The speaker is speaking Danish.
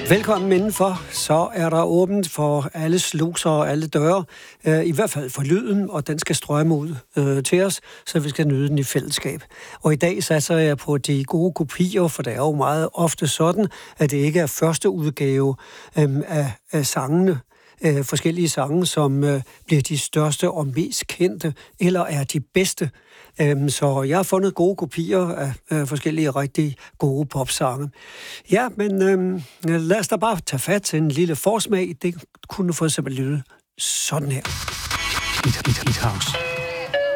Velkommen indenfor. Så er der åbent for alle sluser og alle døre, i hvert fald for lyden, og den skal strømme ud til os, så vi skal nyde den i fællesskab. Og i dag satser jeg på de gode kopier, for det er jo meget ofte sådan, at det ikke er første udgave af sangene, forskellige sange, som bliver de største og mest kendte, eller er de bedste. Så jeg har fundet gode kopier af forskellige rigtig gode popsange. Ja, men lad os da bare tage fat til en lille forsmag. Det kunne for eksempel lyde sådan her. Hit House.